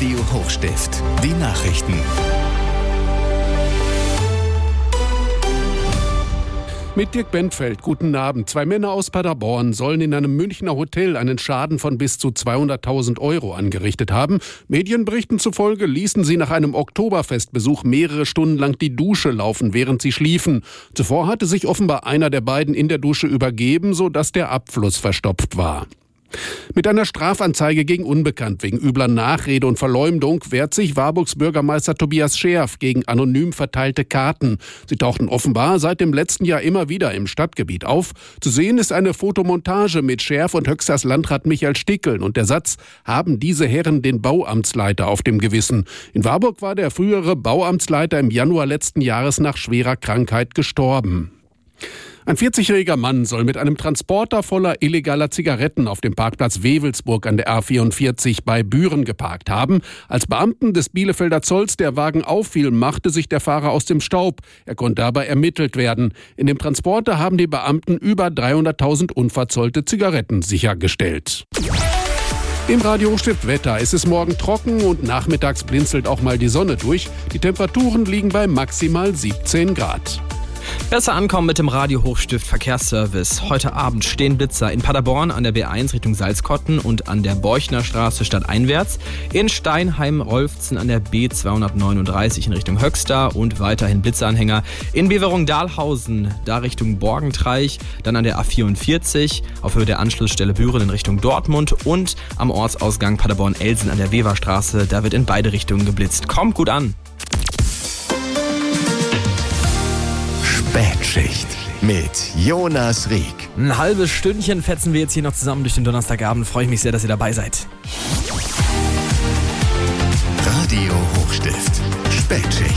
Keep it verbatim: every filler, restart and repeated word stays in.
Radio Hochstift. Die Nachrichten. Mit Dirk Bentfeld, guten Abend. Zwei Männer aus Paderborn sollen in einem Münchner Hotel einen Schaden von bis zu zweihunderttausend Euro angerichtet haben. Medienberichten zufolge ließen sie nach einem Oktoberfestbesuch mehrere Stunden lang die Dusche laufen, während sie schliefen. Zuvor hatte sich offenbar einer der beiden in der Dusche übergeben, sodass der Abfluss verstopft war. Mit einer Strafanzeige gegen Unbekannt wegen übler Nachrede und Verleumdung wehrt sich Warburgs Bürgermeister Tobias Scherf gegen anonym verteilte Karten. Sie tauchten offenbar seit dem letzten Jahr immer wieder im Stadtgebiet auf. Zu sehen ist eine Fotomontage mit Scherf und Höxters Landrat Michael Stickeln und der Satz: Haben diese Herren den Bauamtsleiter auf dem Gewissen? In Warburg war der frühere Bauamtsleiter im Januar letzten Jahres nach schwerer Krankheit gestorben. Ein vierzigjähriger Mann soll mit einem Transporter voller illegaler Zigaretten auf dem Parkplatz Wewelsburg an der A vierundvierzig bei Büren geparkt haben. Als Beamten des Bielefelder Zolls der Wagen auffiel, machte sich der Fahrer aus dem Staub. Er konnte dabei ermittelt werden. In dem Transporter haben die Beamten über dreihunderttausend unverzollte Zigaretten sichergestellt. Im Radio Hochstift Wetter. Es ist morgen trocken und nachmittags blinzelt auch mal die Sonne durch. Die Temperaturen liegen bei maximal siebzehn Grad. Besser ankommen mit dem Radio Hochstift Verkehrsservice. Heute Abend stehen Blitzer in Paderborn an der B eins Richtung Salzkotten und an der Borchner Straße stadteinwärts, in Steinheim-Rolfzen an der B zweihundertneununddreißig in Richtung Höxter und weiterhin Blitzeranhänger in Beverung-Dahlhausen, da Richtung Borgentreich, dann an der A vierundvierzig auf Höhe der Anschlussstelle Büren in Richtung Dortmund und am Ortsausgang Paderborn-Elsen an der Weverstraße, da wird in beide Richtungen geblitzt. Kommt gut an! Spätschicht mit Jonas Rieck. Ein halbes Stündchen fetzen wir jetzt hier noch zusammen durch den Donnerstagabend. Freue ich mich sehr, dass ihr dabei seid. Radio Hochstift. Spätschicht.